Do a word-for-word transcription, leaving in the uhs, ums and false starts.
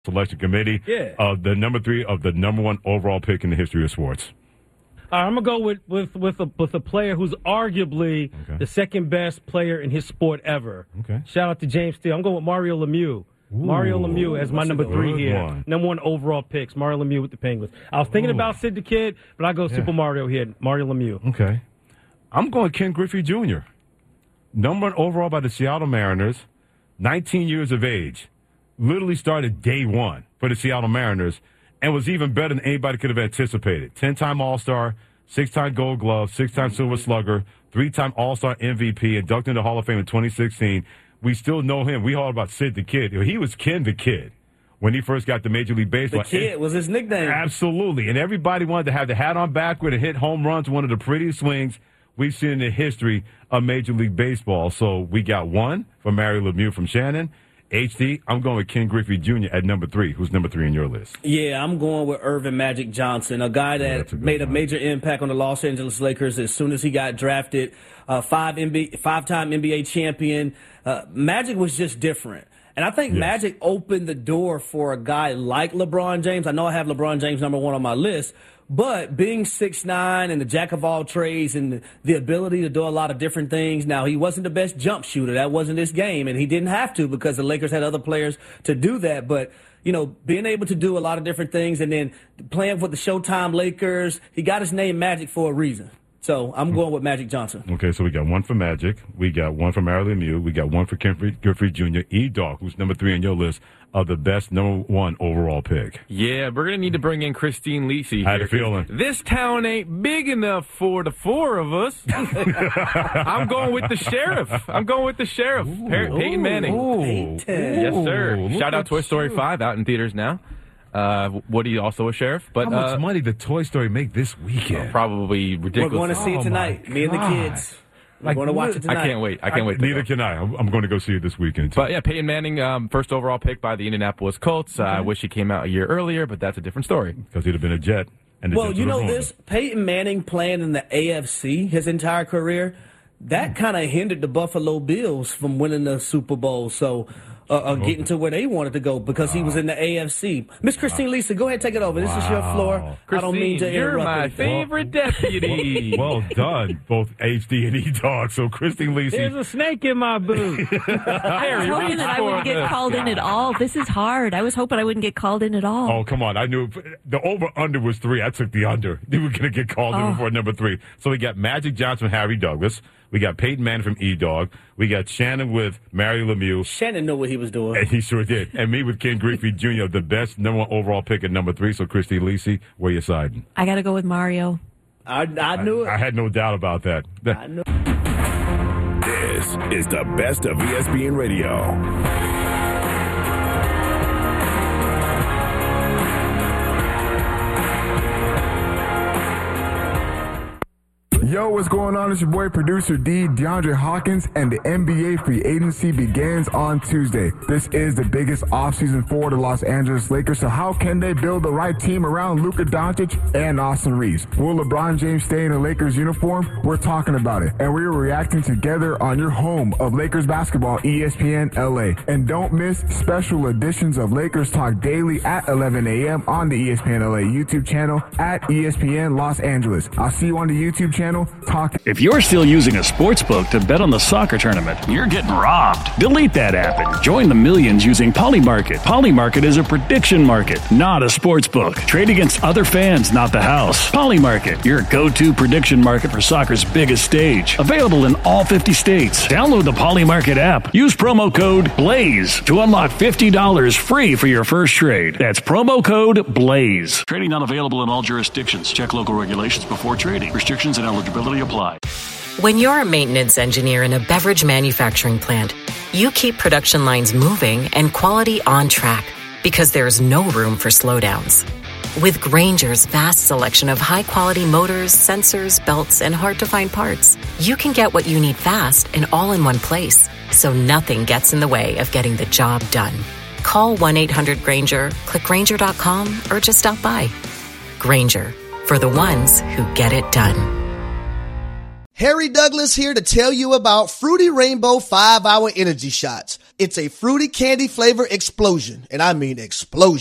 Selection Committee. Yeah. Uh, the number three of the number one overall pick in the history of sports. Uh, I'm gonna go with with with a, with a player who's arguably Okay. the second best player in his sport ever. Okay. Shout out to James Steele. I'm going with Mario Lemieux. Mario Lemieux as my that's a number three good here. one. Number one overall picks. Mario Lemieux with the Penguins. I was thinking Ooh. about Sid the Kid, but I go Yeah. Super Mario here. Mario Lemieux. Okay. I'm going Ken Griffey Junior Number one overall by the Seattle Mariners, nineteen years of age. Literally started day one for the Seattle Mariners and was even better than anybody could have anticipated. ten-time All-Star, six-time Gold Glove, six-time Silver Slugger, three-time All-Star M V P, inducted into the Hall of Fame in twenty sixteen. We still know him. We heard about Sid the Kid. He was Ken the Kid when he first got to Major League Baseball. The Kid was his nickname. Absolutely. And everybody wanted to have the hat on backward and hit home runs, one of the prettiest swings we've seen in the history of Major League Baseball. So we got one from Mario Lemieux from Shannon. H D, I'm going with Ken Griffey Junior at number three. Who's number three on your list? Yeah, I'm going with Irvin Magic Johnson, a guy Yeah, that that's a good made a one. major impact on the Los Angeles Lakers as soon as he got drafted. Uh, five N B A, five-time N B A champion. Uh, Magic was just different. And I think Yes. Magic opened the door for a guy like LeBron James. I know I have LeBron James number one on my list, but being six nine and the jack of all trades and the ability to do a lot of different things. Now, he wasn't the best jump shooter. That wasn't his game, and he didn't have to because the Lakers had other players to do that. But, you know, being able to do a lot of different things and then playing with the Showtime Lakers, he got his name Magic for a reason. So I'm going with Magic Johnson. Okay, so we got one for Magic. We got one for Mario Lemieux. We got one for Ken Griffey Junior E-Dog, who's number three on your list of the best number one overall pick. Yeah, we're going to need to bring in Christine Lisi. I had here, a feeling. 'cause This town ain't big enough for the four of us. I'm going with the sheriff. I'm going with the sheriff, Par- Peyton Manning. Ooh. Yes, sir. Ooh, look Shout out at Toy Story you. five out in theaters now. Uh, Woody also a sheriff, but How much uh, money did Toy Story make this weekend? probably We're ridiculous. going to see Oh, it tonight. my Me and the God. kids. We're Like, going to watch what- it tonight. I can't wait. I can't wait. to Neither go. can I. I'm, I'm going to go see it this weekend, too. But yeah, Peyton Manning, um, first overall pick by the Indianapolis Colts. Uh, I wish he came out a year earlier, but that's a different story. Because he'd have been a Jet. And the Well, Jets you would have know ruined this, him. Peyton Manning playing in the A F C his entire career, that kind of hindered the Buffalo Bills from winning the Super Bowl. So, uh, uh, getting to where they wanted to go because he was in the A F C. Miss Christine Lisa, go ahead and take it over. This is your Wow. floor. I don't mean to Christine, you're interrupt my anything. favorite deputy. Well done, both H D and E-Dog. So, Christine There's Lisi. a snake in my boot. I was hoping that I wouldn't get this called in at all. This is hard. I was hoping I wouldn't get called in at all. Oh, come on. I knew the over-under was three. I took the under. They were going to get called in Oh. before number three. So we got Magic Johnson, Harry Douglas. We got Peyton Manning from E-Dog. We got Shannon with Mario Lemieux. Shannon knew what he was doing. And he sure did. And me with Ken Griffey Junior, the best number one overall pick at number three. So, Christy Lisi, where you siding? I got to go with Mario. I, I knew it. I had no doubt about that. I knew This is the best of E S P N Radio. Yo, what's going on? It's your boy, producer D, DeAndre Hawkins, and the N B A free agency begins on Tuesday. This is the biggest offseason for the Los Angeles Lakers, so how can they build the right team around Luka Doncic and Austin Reeves? Will LeBron James stay in a Lakers uniform? We're talking about it, and we're reacting together on your home of Lakers basketball, E S P N L A. And don't miss special editions of Lakers Talk daily at eleven a.m. on the E S P N L A YouTube channel at E S P N Los Angeles. I'll see you on the YouTube channel. Talk. If you're still using a sports book to bet on the soccer tournament, you're getting robbed. Delete that app and join the millions using Polymarket. Polymarket is a prediction market, not a sports book. Trade against other fans, not the house. Polymarket, your go-to prediction market for soccer's biggest stage. Available in all fifty states. Download the Polymarket app. Use promo code BLAZE to unlock fifty dollars free for your first trade. That's promo code BLAZE. Trading not available in all jurisdictions. Check local regulations before trading. Restrictions and eligibility apply. When you're a maintenance engineer in a beverage manufacturing plant, you keep production lines moving and quality on track because there's no room for slowdowns. With Grainger's vast selection of high-quality motors, sensors, belts, and hard-to-find parts, you can get what you need fast and all in one place, so nothing gets in the way of getting the job done. Call one eight hundred Grainger, click Grainger dot com, or just stop by. Grainger, for the ones who get it done. Harry Douglas here to tell you about Fruity Rainbow five hour Energy Shots. It's a fruity candy flavor explosion, and I mean explosion.